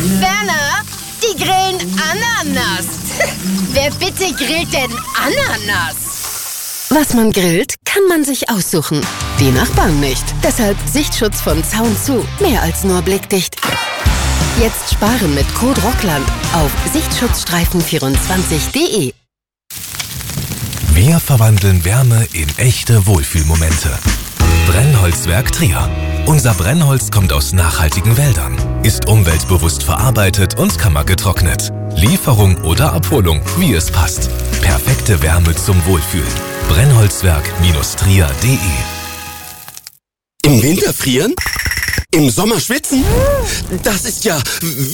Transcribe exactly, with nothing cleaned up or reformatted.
Werner, die grillen Ananas. Wer bitte grillt denn Ananas? Was man grillt, kann man sich aussuchen. Die Nachbarn nicht. Deshalb Sichtschutz von Zaun zu. Mehr als nur blickdicht. Jetzt sparen mit Code Rockland auf sichtschutzstreifen vierundzwanzig punkt de. Wir verwandeln Wärme in echte Wohlfühlmomente. Brennholzwerk Trier. Unser Brennholz kommt aus nachhaltigen Wäldern, ist umweltbewusst verarbeitet und kammergetrocknet. Lieferung oder Abholung, wie es passt. Perfekte Wärme zum Wohlfühlen. Brennholzwerk Trier punkt de. Im Winter frieren? Im Sommer schwitzen? Das ist ja